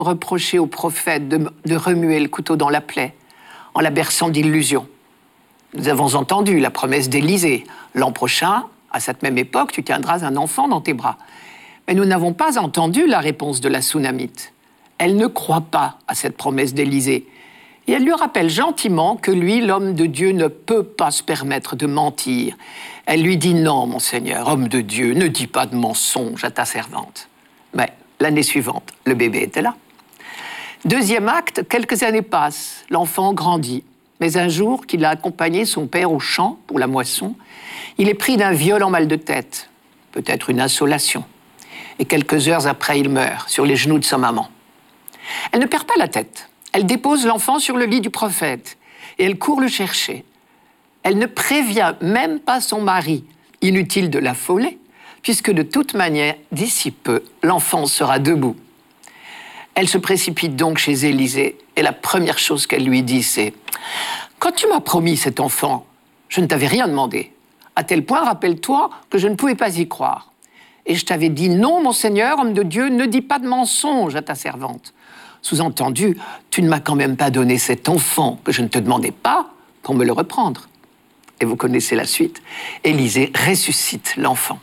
reproché au prophète de remuer le couteau dans la plaie en la berçant d'illusions. Nous avons entendu la promesse d'Élisée. L'an prochain, à cette même époque, tu tiendras un enfant dans tes bras. Mais nous n'avons pas entendu la réponse de la Sunamite. Elle ne croit pas à cette promesse d'Élisée. Et elle lui rappelle gentiment que lui, l'homme de Dieu, ne peut pas se permettre de mentir. Elle lui dit « Non, mon Seigneur, homme de Dieu, ne dis pas de mensonge à ta servante. » Mais l'année suivante, le bébé était là. Deuxième acte, quelques années passent, l'enfant grandit. Mais un jour qu'il a accompagné son père au champ pour la moisson, il est pris d'un violent mal de tête, peut-être une insolation. Et quelques heures après, il meurt sur les genoux de sa maman. Elle ne perd pas la tête. Elle dépose l'enfant sur le lit du prophète et elle court le chercher. Elle ne prévient même pas son mari. Inutile de l'affoler, puisque de toute manière, d'ici peu, l'enfant sera debout. Elle se précipite donc chez Élisée et la première chose qu'elle lui dit, c'est « Quand tu m'as promis cet enfant, je ne t'avais rien demandé. À tel point, rappelle-toi que je ne pouvais pas y croire. Et je t'avais dit « Non, mon Seigneur, homme de Dieu, ne dis pas de mensonge à ta servante. » Sous-entendu, tu ne m'as quand même pas donné cet enfant que je ne te demandais pas pour me le reprendre. Et vous connaissez la suite. Élisée ressuscite l'enfant.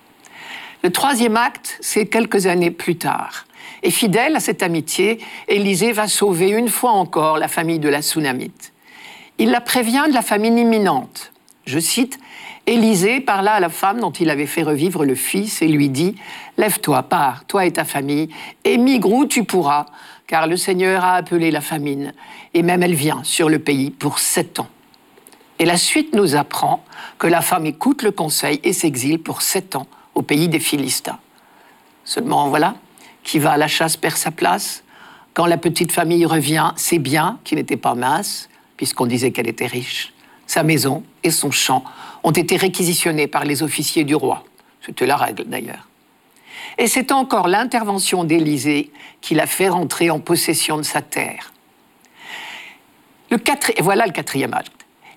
Le troisième acte, c'est quelques années plus tard. Et fidèle à cette amitié, Élisée va sauver une fois encore la famille de la Sunamite. Il la prévient de la famine imminente. Je cite, « Élisée parla à la femme dont il avait fait revivre le fils et lui dit « Lève-toi, pars, toi et ta famille, et migre où tu pourras, car le Seigneur a appelé la famine, et même elle vient sur le pays pour 7 ans. » Et la suite nous apprend que la femme écoute le conseil et s'exile pour 7 ans au pays des Philistins. Seulement voilà, qui va à la chasse perd sa place. Quand la petite famille revient, ses biens, qui n'étaient pas minces, puisqu'on disait qu'elle était riche, sa maison et son champ ont été réquisitionnés par les officiers du roi. C'était la règle d'ailleurs. Et c'est encore l'intervention d'Élisée qui l'a fait rentrer en possession de sa terre. Voilà le quatrième acte.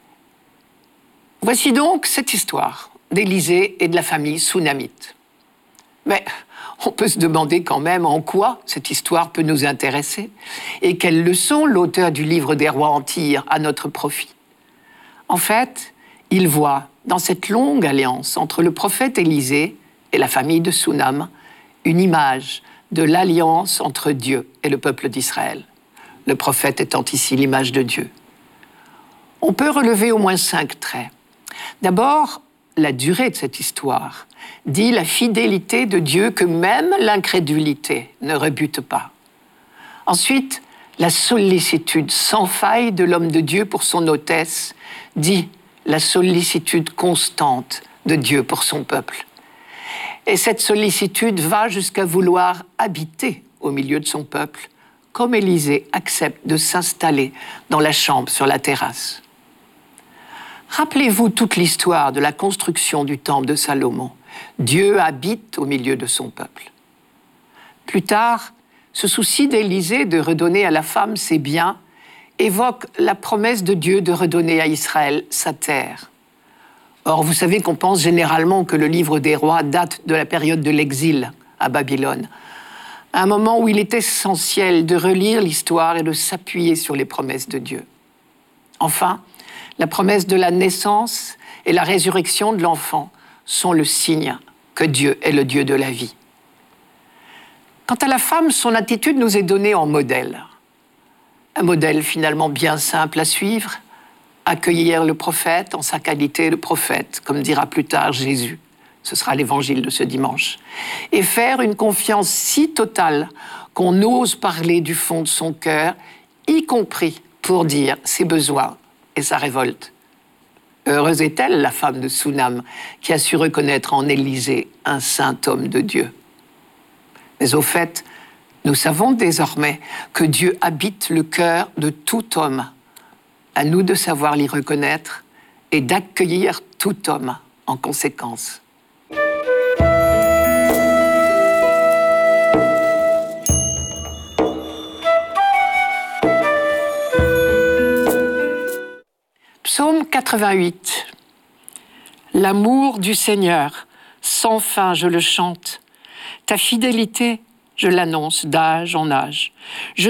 Voici donc cette histoire d'Élisée et de la famille Sunamite. Mais on peut se demander quand même en quoi cette histoire peut nous intéresser et quelles leçons l'auteur du livre des rois en tire à notre profit. En fait, il voit dans cette longue alliance entre le prophète Élisée et la famille de Sunam une image de l'alliance entre Dieu et le peuple d'Israël, le prophète étant ici l'image de Dieu. On peut relever au moins 5 traits. D'abord, la durée de cette histoire dit la fidélité de Dieu que même l'incrédulité ne rebute pas. Ensuite, la sollicitude sans faille de l'homme de Dieu pour son hôtesse dit la sollicitude constante de Dieu pour son peuple. Et cette sollicitude va jusqu'à vouloir habiter au milieu de son peuple, comme Élisée accepte de s'installer dans la chambre sur la terrasse. Rappelez-vous toute l'histoire de la construction du temple de Salomon. Dieu habite au milieu de son peuple. Plus tard, ce souci d'Élisée de redonner à la femme ses biens évoque la promesse de Dieu de redonner à Israël sa terre. Or, vous savez qu'on pense généralement que le livre des rois date de la période de l'exil à Babylone, un moment où il est essentiel de relire l'histoire et de s'appuyer sur les promesses de Dieu. Enfin, la promesse de la naissance et la résurrection de l'enfant sont le signe que Dieu est le Dieu de la vie. Quant à la femme, son attitude nous est donnée en modèle. Un modèle finalement bien simple à suivre, accueillir le prophète en sa qualité de prophète, comme dira plus tard Jésus. Ce sera l'évangile de ce dimanche. Et faire une confiance si totale qu'on ose parler du fond de son cœur, y compris pour dire ses besoins et sa révolte. Heureuse est-elle, la femme de Sunam, qui a su reconnaître en Élisée un saint homme de Dieu. Mais au fait, nous savons désormais que Dieu habite le cœur de tout homme. À nous de savoir l'y reconnaître et d'accueillir tout homme en conséquence. Psaume 88. L'amour du Seigneur, sans fin je le chante. Ta fidélité, je l'annonce d'âge en âge. Je